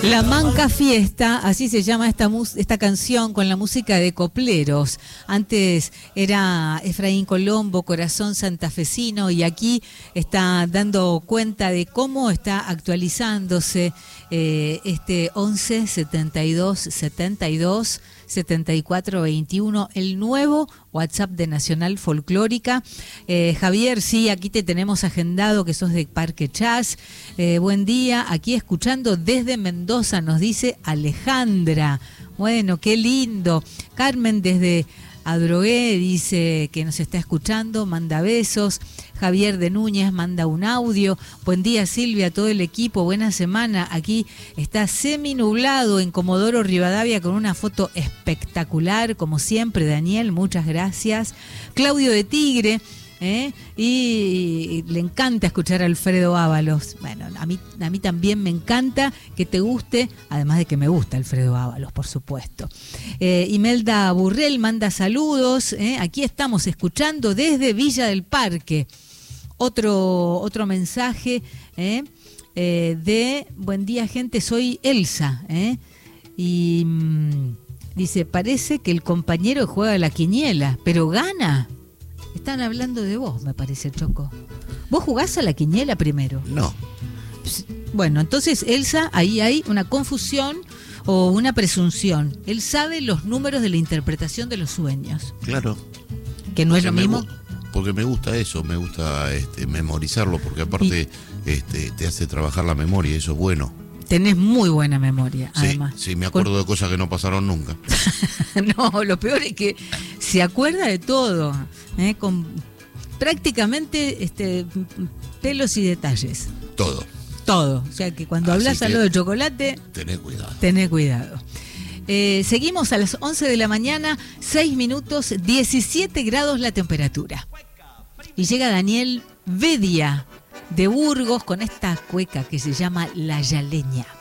La Manca Fiesta, así se llama esta canción con la música de Copleros. Antes era Efraín Colombo, Corazón Santafesino, y aquí está dando cuenta de cómo está actualizándose este 11 72 72 74 21, el nuevo WhatsApp de Nacional Folclórica. Javier, sí, aquí te tenemos agendado, que sos de Parque Chas. Buen día, aquí escuchando desde Mendoza, nos dice Alejandra. Bueno, qué lindo. Carmen desde Adrogué dice que nos está escuchando, manda besos. Javier de Núñez manda un audio. Buen día, Silvia, todo el equipo, buena semana. Aquí está semi-nublado en Comodoro Rivadavia con una foto espectacular, como siempre, Daniel, muchas gracias. Claudio de Tigre, y le encanta escuchar a Alfredo Ábalos. Bueno, a mí también me encanta que te guste, además de que me gusta Alfredo Ábalos, por supuesto. Imelda Burrell manda saludos. Aquí estamos escuchando desde Villa del Parque. Otro mensaje de buen día, gente, soy Elsa. Y dice, parece que el compañero juega la quiniela, pero gana. Están hablando de vos, me parece, Choco. ¿Vos jugás a la quiniela primero? No. Bueno, entonces, Elsa, ahí hay una confusión o una presunción. Él sabe los números de la interpretación de los sueños. Claro. Que no es lo mismo. Porque me gusta eso, me gusta memorizarlo, porque aparte te hace trabajar la memoria, eso es bueno. Tenés muy buena memoria, sí, además. Sí, me acuerdo de cosas que no pasaron nunca. No, lo peor es que se acuerda de todo, con prácticamente pelos y detalles. Todo. O sea que cuando hablas algo de chocolate, Tené cuidado. Seguimos a las 11 de la mañana, 6 minutos, 17 grados la temperatura. Y llega Daniel Bedia de Burgos con esta cueca que se llama La Yaleña.